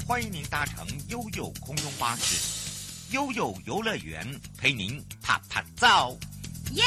欢迎您搭乘悠悠空中巴士，悠悠游乐园陪您啪啪照。 耶！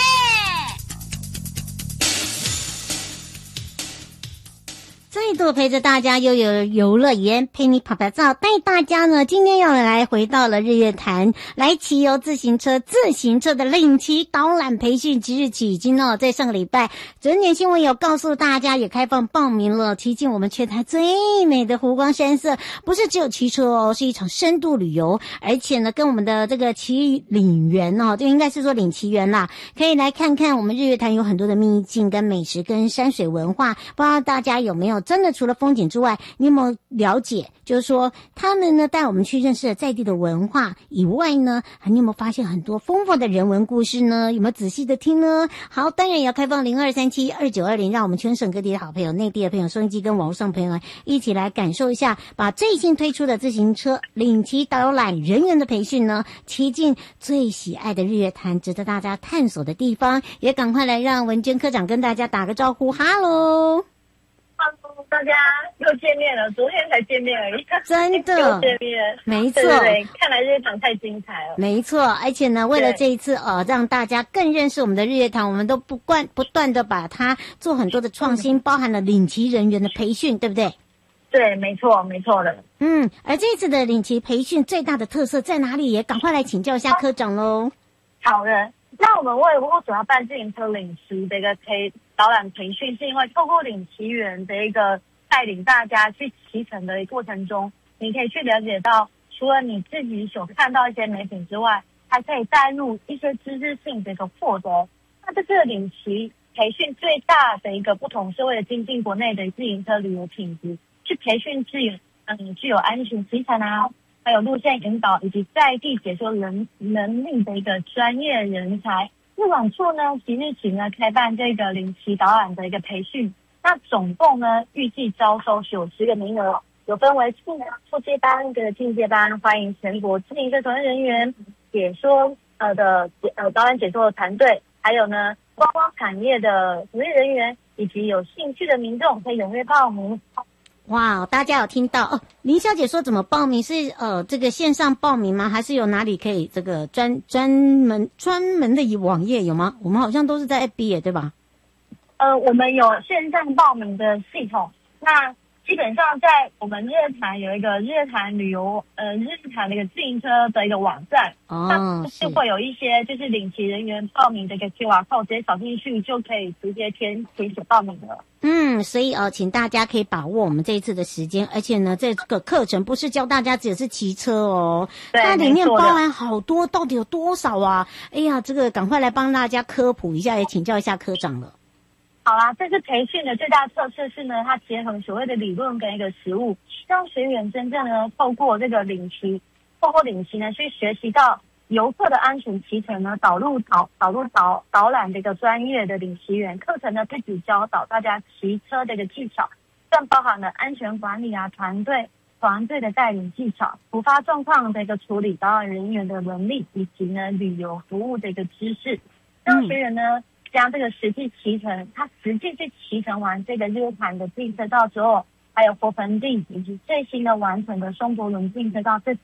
再度陪着大家悠悠游乐园陪你跑跑照，带大家呢今天要来回到了日月潭来骑游自行车的领骑导览培训，即日起已经在上个礼拜整点新闻有告诉大家也开放报名了，骑进我们全台最美的湖光山色，不是只有骑车哦，是一场深度旅游，而且呢跟我们的这个骑领员就应该是说领骑员啦，可以来看看我们日月潭有很多的秘境跟美食跟山水文化，不知道大家有没有真的除了风景之外，你有没有了解就是说他们呢带我们去认识了在地的文化以外呢，你有没有发现很多丰富的人文故事呢？有没有仔细的听呢？好，当然也要开放02372920，让我们全省各地的好朋友、内地的朋友、收音机跟网络上朋友一起来感受一下，把最新推出的自行车领骑导览人员的培训呢，骑进最喜爱的日月潭，值得大家探索的地方。也赶快来让文娟科长跟大家打个招呼，哈喽。 Hello， 大家又见面了，昨天才见面而已， 真的又见面， 没错， 对，看来日月潭太精彩了， 没错，而且呢，为了这一次让大家更认识我们的日月潭，我们都不断的把它做很多的创新，包含了领骑人员的培训，对不对？ 对，没错的。 而这次的领骑培训最大的特色在哪里？也赶快来请教一下科长喽。 好的，那我们为主要办自行车领骑的一个导览培训，是因为透过领骑员的一个带领大家去骑乘的过程中，你可以去了解到，除了你自己所看到一些美景之外，还可以带入一些知识性的一个获得。那这次的领骑培训最大的一个不同是为了精进国内的自行车旅游品质，去培训具有安全骑乘啊，还有路线引导以及在地解说能力的一个专业人才。日管处呢即日起呢开办这个领骑导览的一个培训，那总共呢预计招收90个名额，有分为初阶班跟进阶班，欢迎全国自行车从业人员、解说导览解说的团队，还有呢观光产业的从业人员以及有兴趣的民众可以踊跃报名。 哇，大家有听到林小姐说怎么报名？是这个线上报名吗？还是有哪里可以这个专门的网页有吗？我们好像都是在 FB 对吧？ 我们有线上报名的系统，那基本上在我们日月潭有一个日月潭旅游日月潭的一个自行车的一个网站，那是会有一些就是领骑人员报名的一个 QR code， 直接扫进去就可以直接填写报名了。 所以请大家可以把握我们这一次的时间，而且呢，这个课程不是教大家只是骑车哦，它里面包含好多，到底有多少啊？哎呀，这个赶快来帮大家科普一下，也请教一下科长了。 好啦，这次培训的最大特色是呢，它结合所谓的理论跟一个实务，让学员真正呢透过领骑呢去学习到游客的安全骑乘呢，导览的一个专业的领骑员课程呢，自己教导大家骑车的一个技巧，更包含了安全管理啊、团队的带领技巧、突发状况的一个处理、导览人员的能力，以及呢旅游服务的一个知识，让学员呢将这个实际骑乘，他实际去骑乘完这个日月潭的自行车道之后，还有活盆地以及最新的完成的松柏仑自行车道这